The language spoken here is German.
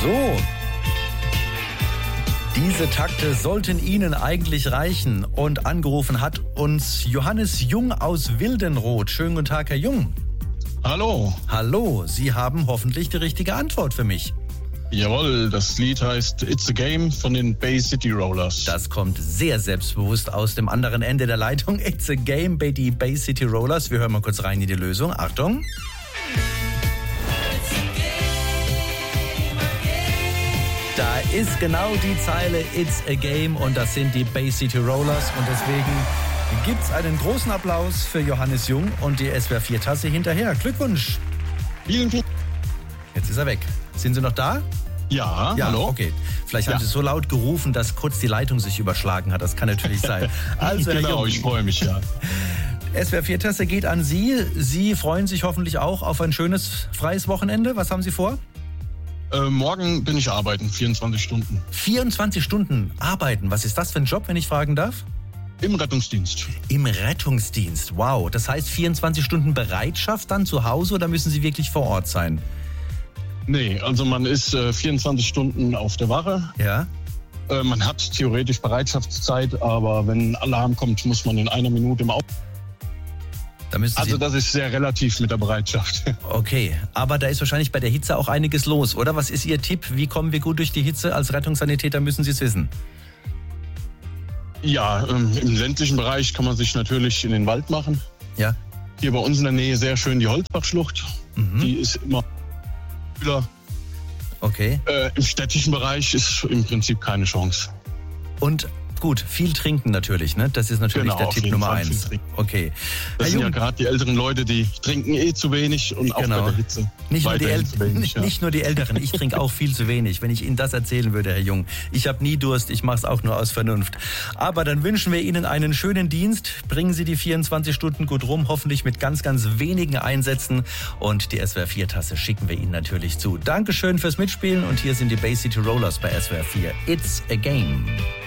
So. Diese Takte sollten Ihnen eigentlich reichen. Und angerufen hat uns Johannes Jung aus Wildenroth. Schönen guten Tag, Herr Jung. Hallo. Hallo, Sie haben hoffentlich die richtige Antwort für mich. Jawohl, das Lied heißt It's a Game von den Bay City Rollers. Das kommt sehr selbstbewusst aus dem anderen Ende der Leitung. It's a Game bei die Bay City Rollers. Wir hören mal kurz rein in die Lösung. Achtung. Da ist genau die Zeile It's a Game und das sind die Bay City Rollers und deswegen gibt's einen großen Applaus für Johannes Jung und die SWR 4 Tasse hinterher. Glückwunsch. Vielen Dank. Jetzt ist er weg. Sind Sie noch da? Ja, hallo. Okay. Vielleicht haben Sie so laut gerufen, dass kurz die Leitung sich überschlagen hat. Das kann natürlich sein. Also, Herr genau, Jung, ich freue mich, ja. SWR 4 Tasse geht an Sie. Sie freuen sich hoffentlich auch auf ein schönes, freies Wochenende. Was haben Sie vor? Morgen bin ich arbeiten, 24 Stunden. 24 Stunden arbeiten. Was ist das für ein Job, wenn ich fragen darf? Im Rettungsdienst. Im Rettungsdienst, wow. Das heißt 24 Stunden Bereitschaft dann zu Hause oder müssen Sie wirklich vor Ort sein? Nee, also man ist 24 Stunden auf der Wache. Ja. Man hat theoretisch Bereitschaftszeit, aber wenn ein Alarm kommt, muss man in einer Minute im Auto. Also das ist sehr relativ mit der Bereitschaft. Okay, aber da ist wahrscheinlich bei der Hitze auch einiges los, oder? Was ist Ihr Tipp? Wie kommen wir gut durch die Hitze? Als Rettungssanitäter müssen Sie es wissen. Ja, im ländlichen Bereich kann man sich natürlich in den Wald machen. Ja. Hier bei uns in der Nähe sehr schön die Holzbachschlucht. Die ist immer kühler. Okay. Im städtischen Bereich ist im Prinzip keine Chance. Und gut, viel trinken natürlich, ne? Das ist natürlich der Tipp Nummer 1. Okay. Das sind ja gerade die älteren Leute, die trinken zu wenig und auch bei der Hitze. Nicht nur die Älteren, ich trinke auch viel zu wenig, wenn ich Ihnen das erzählen würde, Herr Jung. Ich habe nie Durst, ich mache es auch nur aus Vernunft. Aber dann wünschen wir Ihnen einen schönen Dienst. Bringen Sie die 24 Stunden gut rum, hoffentlich mit ganz, ganz wenigen Einsätzen. Und die SWR 4 Tasse schicken wir Ihnen natürlich zu. Dankeschön fürs Mitspielen und hier sind die Bay City Rollers bei SWR 4. It's a Game.